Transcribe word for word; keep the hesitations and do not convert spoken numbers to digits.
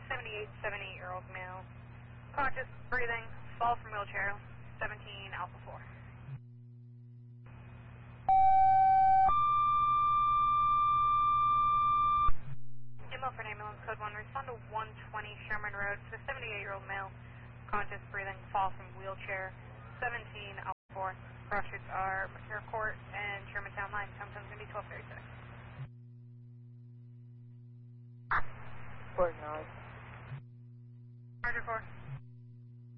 seventy-eight, seventy-eight-year-old male. Conscious, breathing, fall from wheelchair, seventeen Alpha four. Email for an ambulance, code one, respond to one twenty Sherman Road to a seventy-eight-year-old male. Conscious, breathing, fall from wheelchair, seventeen Alpha four. Cross streets are McCure Court and Shermantown Line. Time zone's going to be twelve thirty-six. Four nine.